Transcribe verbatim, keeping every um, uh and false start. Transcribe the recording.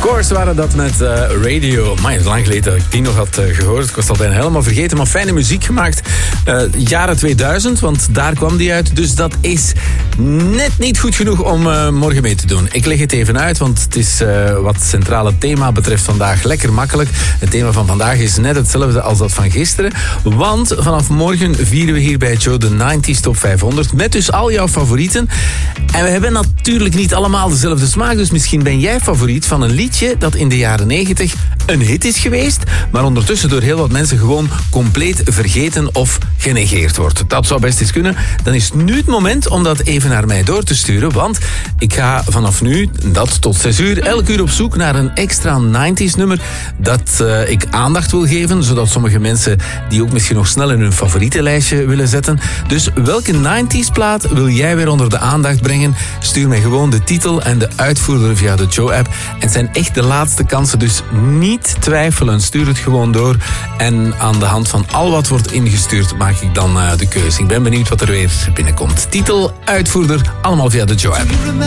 Scores waren dat met uh, Radio. Maar het is lang geleden dat ik die nog had uh, gehoord. Ik was al bijna helemaal vergeten. Maar fijne muziek gemaakt. Uh, jaren tweeduizend, want daar kwam die uit. Dus dat is net niet goed genoeg om uh, morgen mee te doen. Ik leg het even uit, want het is uh, wat het centrale thema betreft vandaag lekker makkelijk. Het thema van vandaag is net hetzelfde als dat van gisteren. Want vanaf morgen vieren we hier bij Joe de negentig Top vijfhonderd. Met dus al jouw favorieten. En we hebben natuurlijk niet allemaal dezelfde smaak. Dus misschien ben jij favoriet van een liedje dat in de jaren negentig een hit is geweest, maar ondertussen door heel wat mensen gewoon compleet vergeten of genegeerd wordt. Dat zou best eens kunnen. Dan is nu het moment om dat even naar mij door te sturen, want ik ga vanaf nu, dat tot zes uur, elk uur op zoek naar een extra negentig nummer dat uh, ik aandacht wil geven, zodat sommige mensen die ook misschien nog snel in hun favoriete lijstje willen zetten. Dus welke negentig plaat wil jij weer onder de aandacht brengen? Stuur mij gewoon de titel en de uitvoerder via de Joe-app. En het zijn echt de laatste kansen, dus niet twijfelen. Stuur het gewoon door. En aan de hand van al wat wordt ingestuurd maak ik dan uh, de keuze. Ik ben benieuwd wat er weer binnenkomt. Titel, uitvoerder, allemaal via de Joe-app.